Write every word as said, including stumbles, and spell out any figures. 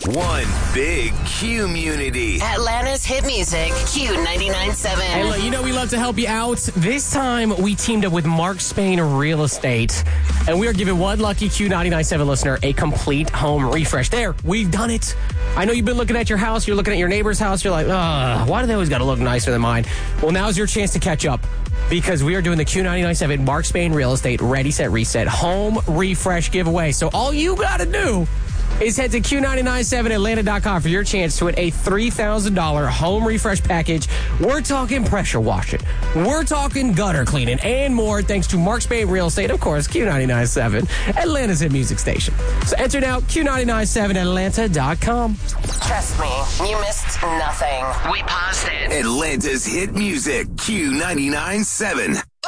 One big community. Atlanta's hit music, Q ninety-nine point seven. Hey, look, you know we love to help you out. This time we teamed up with Mark Spain Real Estate, and we are giving one lucky Q ninety-nine point seven listener a complete home refresh. There, we've done it. I know you've been looking at your house, you're looking at your neighbor's house, you're like, ugh, why do they always got to look nicer than mine? Well, now's your chance to catch up, because we are doing the Q ninety-nine point seven Mark Spain Real Estate Ready, Set, Reset home refresh giveaway. So all you got to do is head to Q nine nine seven Atlanta dot com for your chance to win a three thousand dollars home refresh package. We're talking pressure washing. We're talking gutter cleaning and more, thanks to Mark Spain Real Estate, of course, Q nine nine seven, Atlanta's hit music station. So enter now, Q nine nine seven Atlanta dot com. Trust me, you missed nothing. We paused it. Atlanta's hit music, Q ninety-nine point seven.